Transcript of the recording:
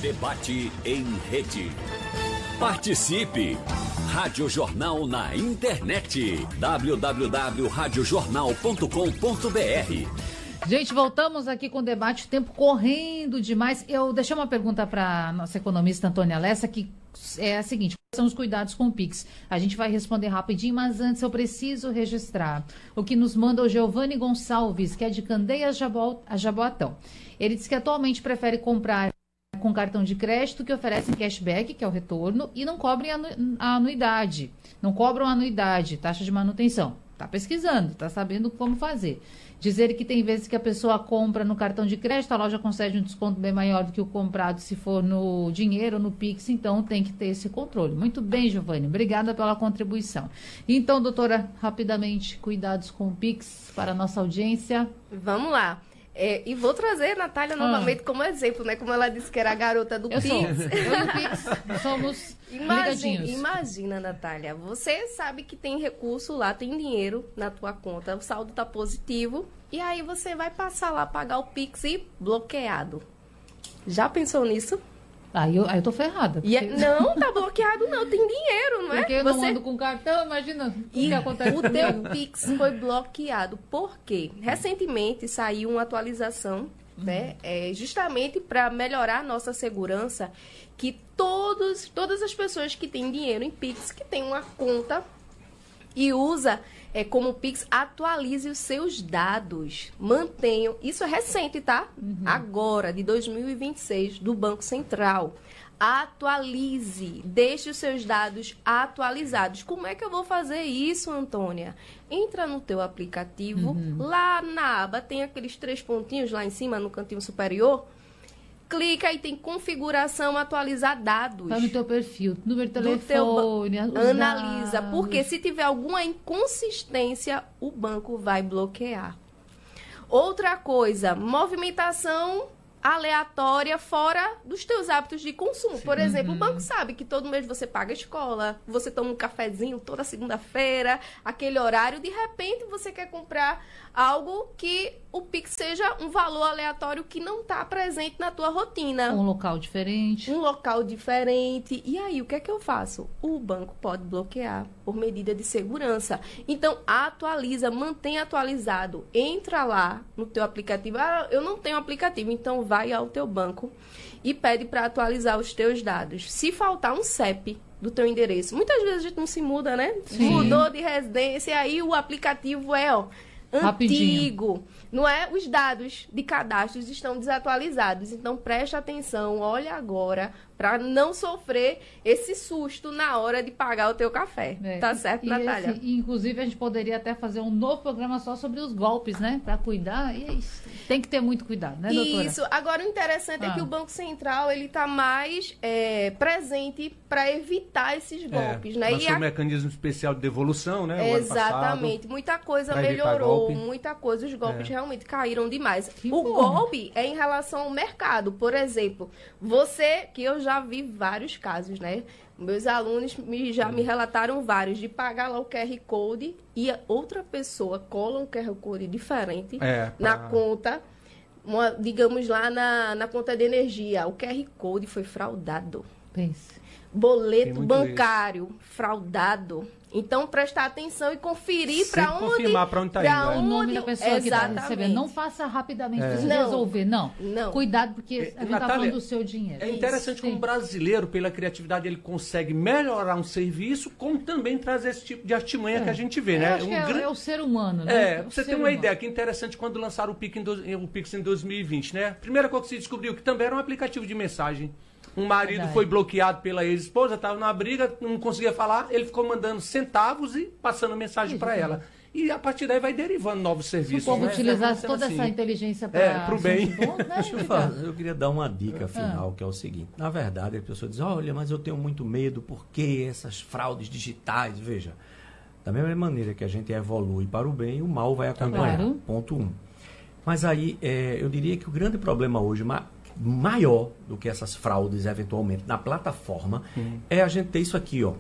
Debate em rede. Participe! Rádio Jornal na internet. www.radiojornal.com.br. Gente, voltamos aqui com o debate, o tempo correndo demais. Eu deixei uma pergunta para a nossa economista Antônia Lessa, que é a seguinte: quais são os cuidados com o Pix? A gente vai responder rapidinho, mas antes eu preciso registrar o que nos manda o Giovanni Gonçalves, que é de Candeias a Jaboatão. Ele diz que atualmente prefere comprar com cartão de crédito, que oferecem cashback, que é o retorno, e não cobrem a anuidade. Não cobram anuidade, taxa de manutenção. Está pesquisando, está sabendo como fazer. Dizer que tem vezes que a pessoa compra no cartão de crédito, a loja concede um desconto bem maior do que o comprado se for no dinheiro, no Pix, então tem que ter esse controle. Muito bem, Giovanni, obrigada pela contribuição. Então, doutora, rapidamente, cuidados com o Pix para a nossa audiência. Vamos lá. E vou trazer a Natália novamente como exemplo, né? Como ela disse que era a garota do Pix. Eu no Pix, somos ligadinhos. Imagina, Natália, você sabe que tem recurso lá, tem dinheiro na tua conta, o saldo tá positivo, e aí você vai passar lá, pagar o Pix e bloqueado. Já pensou nisso? Aí eu tô ferrada. Porque... Não, tá bloqueado não, tem dinheiro, não é? Porque eu não ando com cartão, imagina o que acontece. O teu Pix foi bloqueado. Por quê? Recentemente saiu uma atualização, né? Justamente para melhorar a nossa segurança, que todas as pessoas que têm dinheiro em Pix, que tem uma conta e usa como Pix, atualize os seus dados, mantenham, isso é recente, tá? Agora, de 2026, do Banco Central. Atualize, deixe os seus dados atualizados. Como é que eu vou fazer isso, Antônia? Entra no teu aplicativo, lá na aba tem aqueles 3 pontinhos lá em cima, no cantinho superior. Clica e tem configuração, atualizar dados. Tá no teu perfil, número de telefone, analisa, dados. Porque se tiver alguma inconsistência, o banco vai bloquear. Outra coisa, movimentação aleatória fora dos teus hábitos de consumo. Por exemplo, o banco sabe que todo mês você paga a escola, você toma um cafezinho toda segunda-feira, aquele horário, de repente você quer comprar algo que o Pix seja um valor aleatório que não está presente na tua rotina. Um local diferente. E aí, o que é que eu faço? O banco pode bloquear por medida de segurança. Então, atualiza, mantém atualizado. Entra lá no teu aplicativo. Ah, eu não tenho aplicativo, então vai ao teu banco e pede para atualizar os teus dados. Se faltar um CEP do teu endereço, muitas vezes a gente não se muda, né? Sim. Mudou de residência, aí o aplicativo antigo, rapidinho. Não é? Os dados de cadastros estão desatualizados. Então, preste atenção, olha agora, para não sofrer esse susto na hora de pagar o teu café. Tá certo, Natália? Inclusive, a gente poderia até fazer um novo programa só sobre os golpes, né? Para cuidar. E é isso. Tem que ter muito cuidado, né, doutora? Isso. Agora, o interessante é que o Banco Central, ele tá mais presente para evitar esses golpes, né? Lançou um mecanismo especial de devolução, né? Exatamente. Muita coisa melhorou, muita coisa. Os golpes realmente caíram demais. Golpe é em relação ao mercado. Por exemplo, que eu já vi vários casos, né? Meus alunos já me relataram vários, de pagar lá o QR Code e a outra pessoa cola um QR Code diferente na conta, digamos lá na conta de energia. O QR Code foi fraudado. Pense. Boleto bancário fraudado. Então, prestar atenção e conferir para onde... confirmar para onde está indo. O nome da pessoa que está recebendo. Não faça rapidamente, precisa resolver. Não. Cuidado, porque a gente está falando do seu dinheiro. É interessante como o brasileiro, pela criatividade, ele consegue melhorar um serviço, como também trazer esse tipo de artimanha que a gente vê, né? Acho que é o ser humano, né? Você tem uma ideia que é interessante quando lançaram o Pix em 2020, né? Primeira coisa que se descobriu que também era um aplicativo de mensagem. Um marido foi bloqueado pela ex-esposa, estava numa briga, não conseguia falar, ele ficou mandando centavos e passando mensagem para ela. E a partir daí vai derivando novos serviços. Se o povo utilizasse toda essa inteligência para o bem. Eu queria dar uma dica final, que é o seguinte. Na verdade, a pessoa diz, olha, mas eu tenho muito medo, porque essas fraudes digitais, veja. Da mesma maneira que a gente evolui para o bem, o mal vai acompanhar. Claro. Ponto 1. Mas aí, eu diria que o grande problema hoje, maior do que essas fraudes, eventualmente, na plataforma, é a gente ter isso aqui, ó.